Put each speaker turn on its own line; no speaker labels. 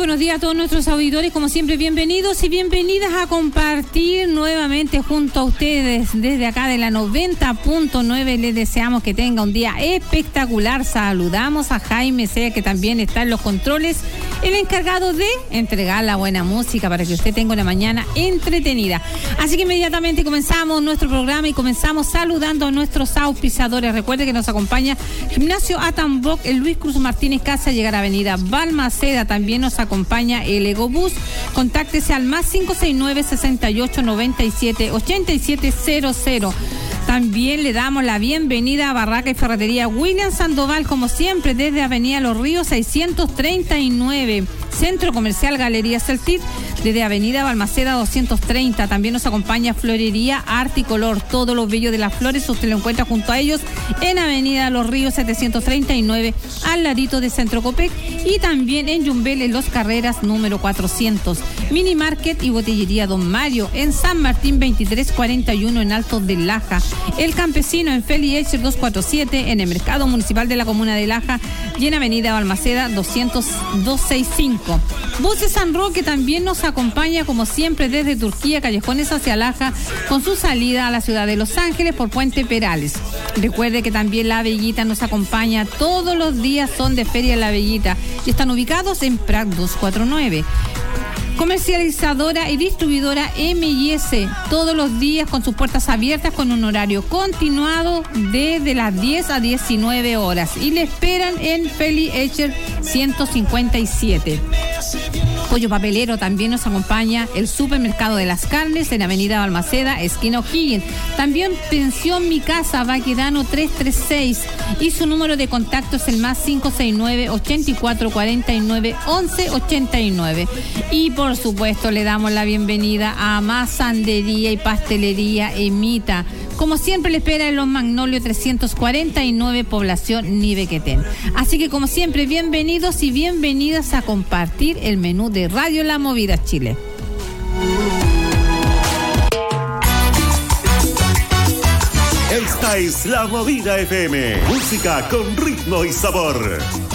buenos días a todos nuestros auditores, como siempre bienvenidos y bienvenidas a compartir nuevamente junto a ustedes desde acá de la 90.9. Les deseamos que tenga un día espectacular. Saludamos a Jaime Sea, que también está en los controles, el encargado de entregar la buena música para que usted tenga una mañana entretenida. Así que inmediatamente comenzamos nuestro programa y comenzamos saludando a nuestros auspiciadores. Recuerde que nos acompaña Gimnasio Atambok, el Luis Cruz Martínez Casa, llegar a Avenida Balmaceda. También nos acompaña el Egobús. Contáctese al más 569-6897-8700. También le damos la bienvenida a Barraca y Ferretería William Sandoval, como siempre, desde Avenida Los Ríos 639. Centro Comercial Galería Celtit, desde Avenida Balmaceda 230. También nos acompaña Florería Arte y Color. Todos los bellos de las flores usted lo encuentra junto a ellos en Avenida Los Ríos 739, al ladito de Centro Copec. Y también en Yumbel, en Los Carreras número 400. Mini Market y Botillería Don Mario en San Martín 2341, en Alto de Laja. El Campesino en Feli Echer 247, en el Mercado Municipal de la Comuna de Laja y en Avenida Balmaceda 265. Buses San Roque también nos acompaña, como siempre, desde Turquía, Callejones hacia Laja, con su salida a la ciudad de Los Ángeles por Puente Perales. Recuerde que también La Bellita nos acompaña. Todos los días son de Feria La Bellita y están ubicados en Prat 249. Comercializadora y distribuidora M&S, todos los días con sus puertas abiertas, con un horario continuado desde las 10 a 19 horas. Y le esperan en Feli Echer 157. Pollo Papelero también nos acompaña el Supermercado de las Carnes en Avenida Balmaceda, esquina O'Higgins. También Pensión Mi Casa, Baquedano 336. Y su número de contacto es el más 569-8449-1189. Y por supuesto le damos la bienvenida a Masandería y Pastelería Emita. Como siempre le espera en Los Magnolios 349, población Nivequetén. Así que como siempre, bienvenidos y bienvenidas a compartir el menú de Radio La Movida Chile.
Esta es La Movida FM, música con ritmo y sabor.